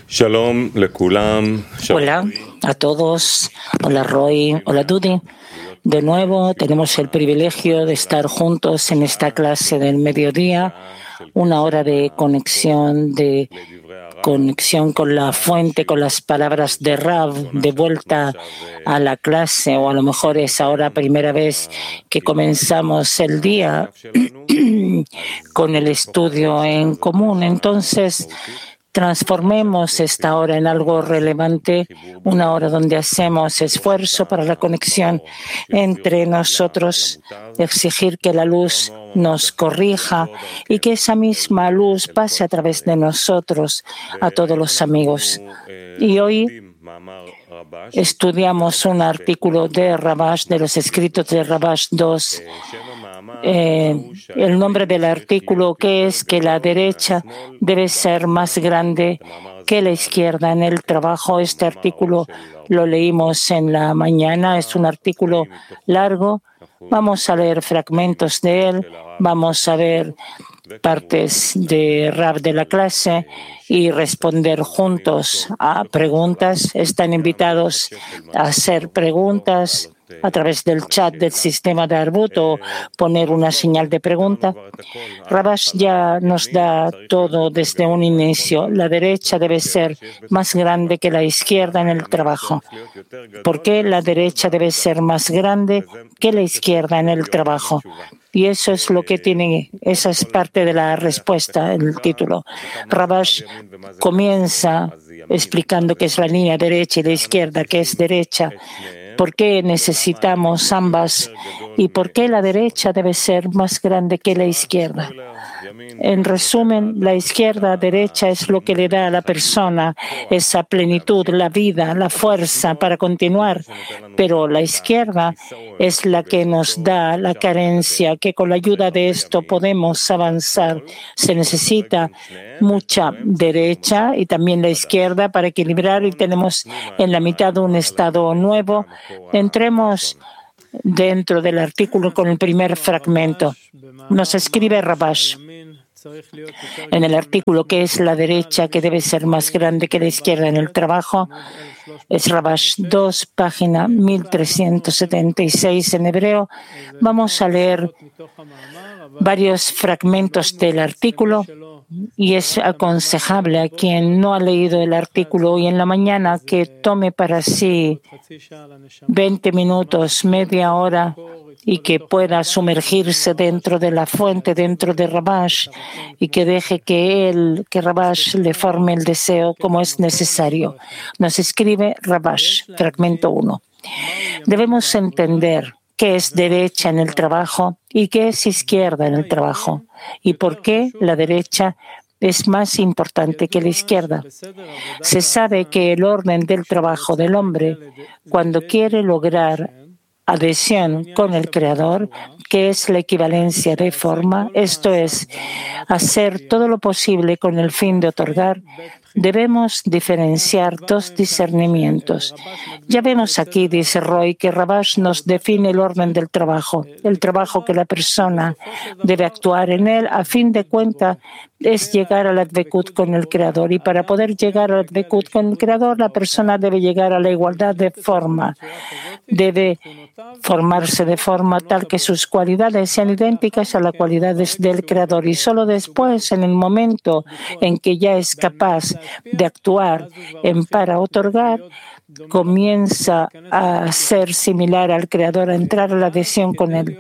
Shalom lekulam. Hola a todos. Hola Roy. Hola Dudi. De nuevo tenemos el privilegio de estar juntos en esta clase del mediodía, una hora de conexión con la fuente, con las palabras de Rav, de vuelta a la clase, o a lo mejor es ahora primera vez que comenzamos el día con el estudio en común. Entonces, transformemos esta hora en algo relevante, una hora donde hacemos esfuerzo para la conexión entre nosotros, exigir que la luz nos corrija y que esa misma luz pase a través de nosotros a todos los amigos. Y hoy estudiamos un artículo de Rabash, de los escritos de Rabash 2. El nombre del artículo que es que la derecha debe ser más grande que la izquierda en el trabajo. Este artículo lo leímos en la mañana, es un artículo largo. Vamos a leer fragmentos de él, vamos a ver partes de Rav de la clase y responder juntos a preguntas. Están invitados a hacer preguntas a través del chat del sistema de Arbut o poner una señal de pregunta. Rabash ya nos da todo desde un inicio. La derecha debe ser más grande que la izquierda en el trabajo. ¿Por qué la derecha debe ser más grande que la izquierda en el trabajo? Y eso es lo que tiene, esa es parte de la respuesta, el título. Rabash comienza explicando qué es la línea derecha y de izquierda, qué es derecha, por qué necesitamos ambas y por qué la derecha debe ser más grande que la izquierda. En resumen, la izquierda derecha es lo que le da a la persona esa plenitud, la vida, la fuerza para continuar, pero la izquierda es la que nos da la carencia, que con la ayuda de esto podemos avanzar. Se necesita mucha derecha y también la izquierda para equilibrar y tenemos en la mitad un estado nuevo. Entremos dentro del artículo con el primer fragmento. Nos escribe Rabash en el artículo que es la derecha que debe ser más grande que la izquierda en el trabajo. Es Rabash 2, página 1376 en hebreo. Vamos a leer varios fragmentos del artículo y es aconsejable a quien no ha leído el artículo hoy en la mañana que tome para sí 20 minutos, media hora y que pueda sumergirse dentro de la fuente, dentro de Rabash y que deje que Rabash le forme el deseo como es necesario. Nos escribe Rabash, fragmento 1. Debemos entender qué es derecha en el trabajo y qué es izquierda en el trabajo y por qué la derecha es más importante que la izquierda. Se sabe que el orden del trabajo del hombre, cuando quiere lograr adhesión con el Creador, que es la equivalencia de forma, esto es, hacer todo lo posible con el fin de otorgar, debemos diferenciar dos discernimientos. Ya vemos aquí, dice Roy, que Rabash nos define el orden del trabajo. El trabajo que la persona debe actuar en él, a fin de cuentas, es llegar a la dvekut con el Creador. Y para poder llegar a la dvekut con el Creador, la persona debe llegar a la igualdad de forma. Debe formarse de forma tal que sus cualidades sean idénticas a las cualidades del Creador. Y solo después, en el momento en que ya es capaz de actuar para otorgar, comienza a ser similar al Creador, a entrar a la adhesión con Él.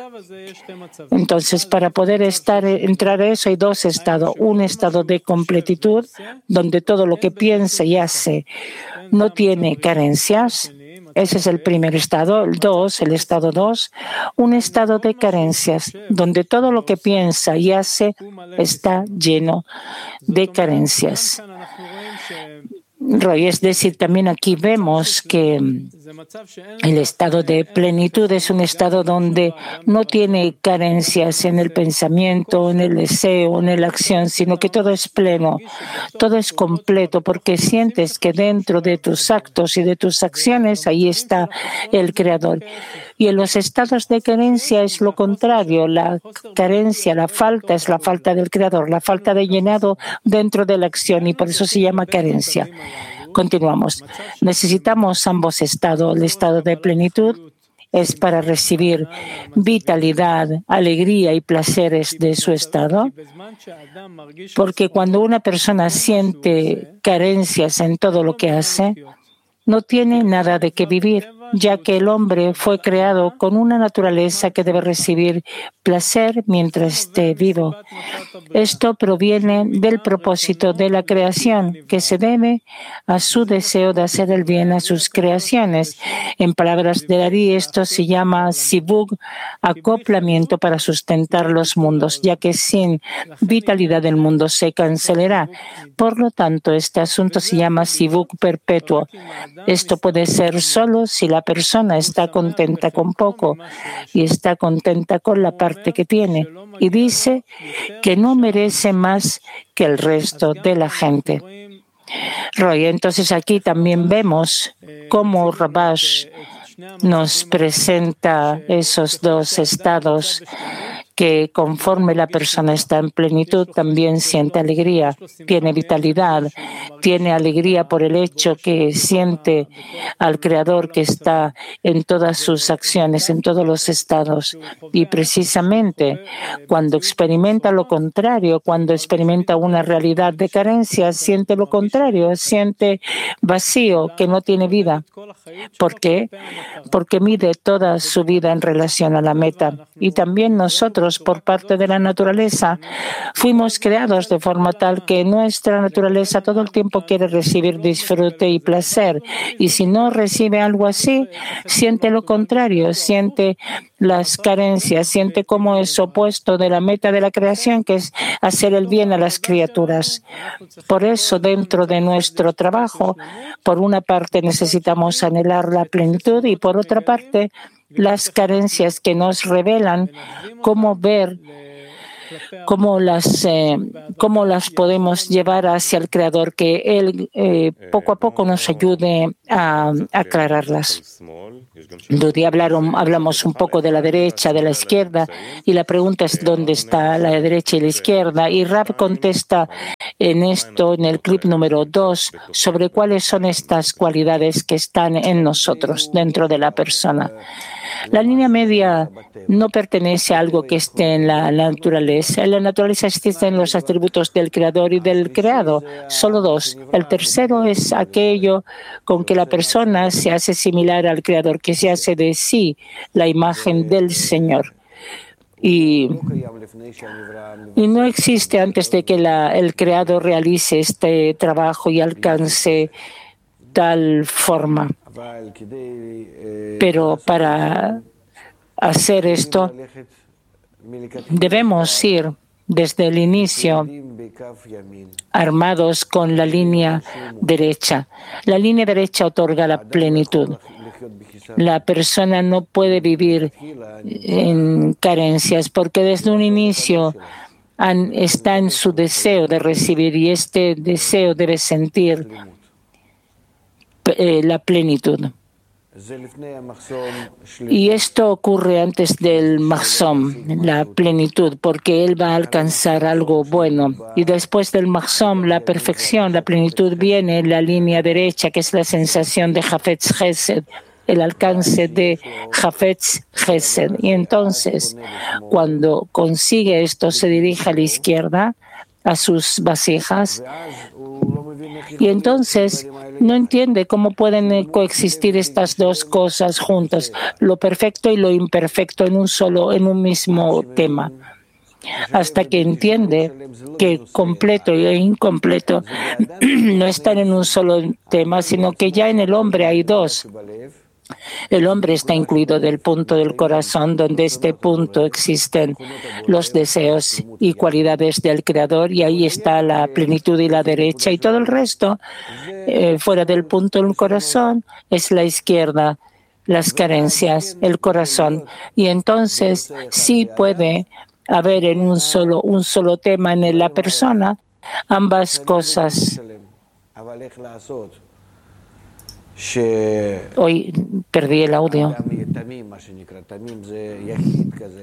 Entonces, para poder entrar a eso hay dos estados. Un estado de completitud, donde todo lo que piensa y hace no tiene carencias. Ese es el primer estado. El estado 2, un estado de carencias, donde todo lo que piensa y hace está lleno de carencias. Roy, es decir, también aquí vemos que El estado de plenitud es un estado donde no tiene carencias en el pensamiento, en el deseo, en la acción, sino que todo es pleno, todo es completo, porque sientes que dentro de tus actos y de tus acciones ahí está el Creador. Y en los estados de carencia es lo contrario. La carencia, la falta es la falta del Creador, la falta de llenado dentro de la acción, y por eso se llama carencia. Continuamos. Necesitamos ambos estados. El estado de plenitud es para recibir vitalidad, alegría y placeres de su estado, porque cuando una persona siente carencias en todo lo que hace, no tiene nada de qué vivir, ya que el hombre fue creado con una naturaleza que debe recibir placer mientras esté vivo. Esto proviene del propósito de la creación, que se debe a su deseo de hacer el bien a sus creaciones. En palabras de Ari, esto se llama sibug, acoplamiento para sustentar los mundos, ya que sin vitalidad el mundo se cancelará. Por lo tanto, este asunto se llama sibug perpetuo. Esto puede ser solo si la persona está contenta con poco y está contenta con la parte que tiene y dice que no merece más que el resto de la gente. Roy, entonces aquí también vemos cómo Rabash nos presenta esos dos estados que conforme la persona está en plenitud también siente alegría, tiene vitalidad, tiene alegría por el hecho que siente al Creador que está en todas sus acciones, en todos los estados. Y precisamente cuando experimenta lo contrario, cuando experimenta una realidad de carencia, siente lo contrario, siente vacío, que no tiene vida. ¿Por qué? Porque mide toda su vida en relación a la meta. Y también nosotros, por parte de la naturaleza, fuimos creados de forma tal que nuestra naturaleza todo el tiempo quiere recibir disfrute y placer. Y si no recibe algo así, siente lo contrario, siente las carencias, siente como es opuesto de la meta de la creación, que es hacer el bien a las criaturas. Por eso, dentro de nuestro trabajo, por una parte necesitamos anhelar la plenitud y por otra parte, las carencias que nos revelan cómo ver, cómo las podemos llevar hacia el Creador, que Él poco a poco nos ayude a aclararlas. Dudi, hablamos un poco de la derecha, de la izquierda, y la pregunta es ¿dónde está la derecha y la izquierda? Y Rab contesta en esto, en el clip número 2, sobre cuáles son estas cualidades que están en nosotros, dentro de la persona. La línea media no pertenece a algo que esté en la naturaleza. En la naturaleza existen los atributos del Creador y del creado, solo dos. El tercero es aquello con que la persona se hace similar al Creador, que se hace de sí la imagen del Señor. Y no existe antes de que el Creador realice este trabajo y alcance tal forma. Pero para hacer esto debemos ir desde el inicio armados con la línea derecha. La línea derecha otorga la plenitud. La persona no puede vivir en carencias porque desde un inicio está en su deseo de recibir y este deseo debe sentir la plenitud. Y esto ocurre antes del mahzom, la plenitud, porque él va a alcanzar algo bueno. Y después del mahzom, la perfección, la plenitud, viene en la línea derecha, que es la sensación de Hafetz Chesed, el alcance de Hafetz Chesed. Y entonces, cuando consigue esto, se dirige a la izquierda, a sus vasijas, y entonces no entiende cómo pueden coexistir estas dos cosas juntas, lo perfecto y lo imperfecto en un mismo tema, hasta que entiende que completo e incompleto no están en un solo tema, sino que ya en el hombre hay dos. El hombre está incluido del punto del corazón, donde este punto existen los deseos y cualidades del Creador, y ahí está la plenitud y la derecha, y todo el resto, fuera del punto del corazón, es la izquierda, las carencias, el corazón. Y entonces sí puede haber en un solo tema en la persona ambas cosas. Hoy perdí el audio.